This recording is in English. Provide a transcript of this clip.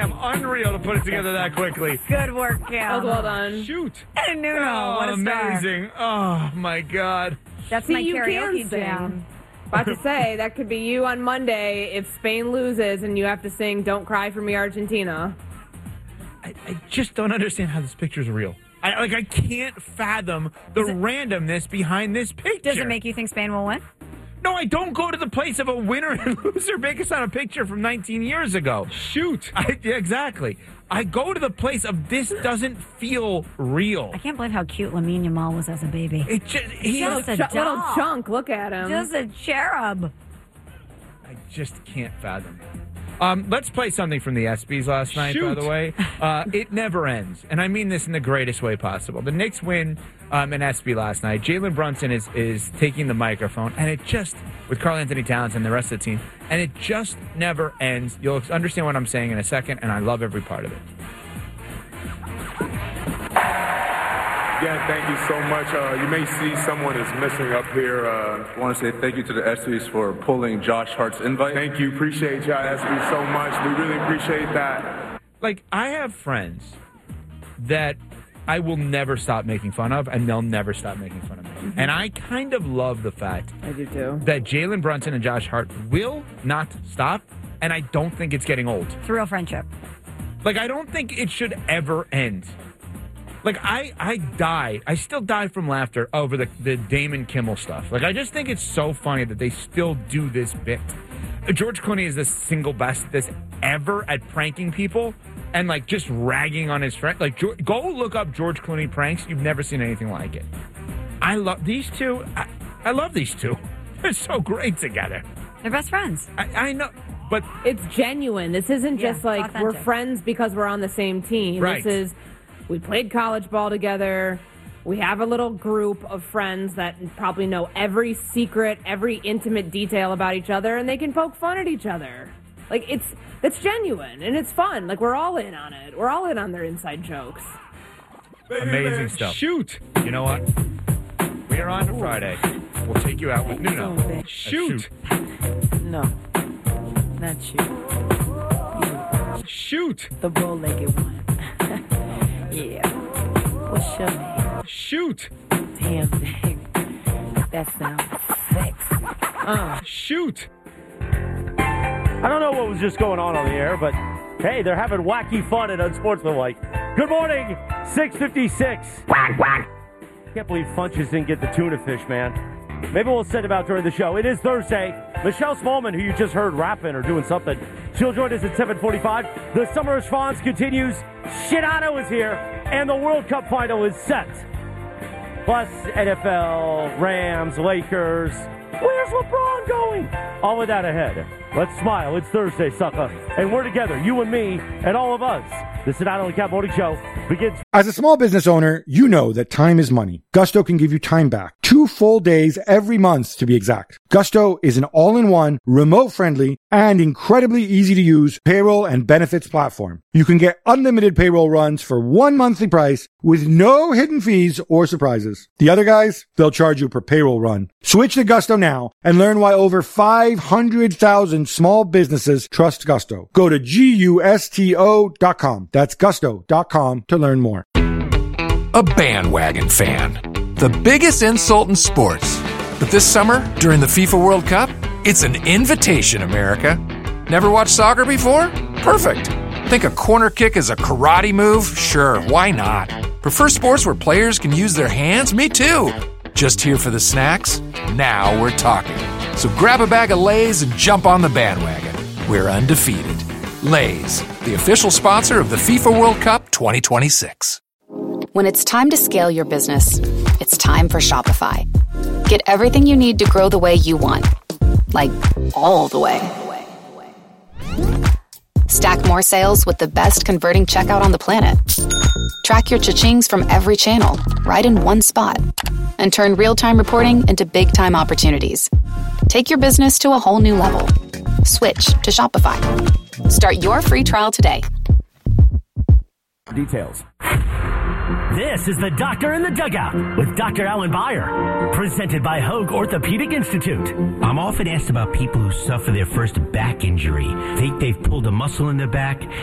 Cam, unreal to put it together that quickly. Good work, Cam. Well done. Shoot. And Nuno, what a star. Amazing. Oh, my God. That's See, my you karaoke can sing. jam. About to say, that could be you on Monday if Spain loses and you have to sing Don't Cry for Me, Argentina. I just don't understand how this picture's real. I can't fathom the randomness behind this picture. Does it make you think Spain will win? No, I don't go to the place of a winner and loser based on a picture from 19 years ago. Shoot. Exactly. I go to the place of this doesn't feel real. I can't believe how cute Lamine Yamal was as a baby. He's Just a Little doll. chunk, look at him. Just a cherub. I just can't fathom it. Let's play something from the ESPYs last night, by the way. It never ends. And I mean this in the greatest way possible. The Knicks win in ESPY last night. Jalen Brunson is taking the microphone, and it just, with Karl Anthony Towns and the rest of the team, and it just never ends. You'll understand what I'm saying in a second, and I love every part of it. Again, thank you so much. You may see someone is missing up here. I want to say thank you to the ESPYs for pulling Josh Hart's invite. Thank you. Appreciate y'all, ESPY, so much. We really appreciate that. Like, I have friends that I will never stop making fun of, and they'll never stop making fun of me. Mm-hmm. And I kind of love the fact I do too. that Jalen Brunson and Josh Hart will not stop, and I don't think it's getting old. It's a real friendship. Like, I don't think it should ever end. Like, I still die from laughter over the Damon Kimmel stuff. Like, I just think it's so funny that they still do this bit. George Clooney is the single best this ever at pranking people and, like, just ragging on his friend. Like, go look up George Clooney pranks. You've never seen anything like it. I love these two. I love these two. They're so great together. They're best friends. I know, but It's genuine. This isn't just like authentic. we're friends because we're on the same team. Right. This is, we played college ball together. We have a little group of friends that probably know every secret, every intimate detail about each other, and they can poke fun at each other. Like, it's genuine, and it's fun. Like, we're all in on it. We're all in on their inside jokes. amazing stuff. Shoot. You know what? We are on to Friday. We'll take you out with Nuno. Shoot. No, not you. Shoot. The bow-legged one. Yeah. What's your name? Shoot. Damn thing. That sounds sexy. Shoot. I don't know what was just going on the air, but hey, they're having wacky fun and unsportsmanlike. Good morning, 6:56. Can't believe Funches didn't get the tuna fish, man. Maybe we'll send him out during the show. It is Thursday. Michelle Smallman, who you just heard rapping or doing something, she'll join us at 7:45. The summer response continues. Shitano is here, and the World Cup final is set. Plus, NFL, Rams, Lakers. Where's LeBron going? All of that ahead. Let's smile. It's Thursday, sucker. And we're together, you and me, and all of us. The Sedano and Cat Morning Show begins. As a small business owner, you know that time is money. Gusto can give you time back. 2 full days every month, to be exact. Gusto is an all-in-one, remote-friendly, and incredibly easy-to-use payroll and benefits platform. You can get unlimited payroll runs for 1 monthly price with no hidden fees or surprises. The other guys, they'll charge you per payroll run. Switch to Gusto now and learn why over 500,000 small businesses trust Gusto. Go to GUSTO.com. That's gusto.com to learn more. A bandwagon fan. The biggest insult in sports. But this summer, during the FIFA World Cup, it's an invitation, America. Never watched soccer before? Perfect. Think a corner kick is a karate move? Sure, why not? Prefer sports where players can use their hands? Me too. Just here for the snacks? Now we're talking. So grab a bag of Lay's and jump on the bandwagon. We're undefeated. Lay's, the official sponsor of the FIFA World Cup 2026. When it's time to scale your business, it's time for Shopify. Get everything you need to grow the way you want. Like, all the way. Stack more sales with the best converting checkout on the planet. Track your cha-chings from every channel, right in one spot. And turn real-time reporting into big-time opportunities. Take your business to a whole new level. Switch to Shopify. Start your free trial today. Details. This is the Doctor in the Dugout with Dr. Alan Beyer, presented by Hoag Orthopedic Institute. I'm often asked about people who suffer their first back injury, think they've pulled a muscle in their back,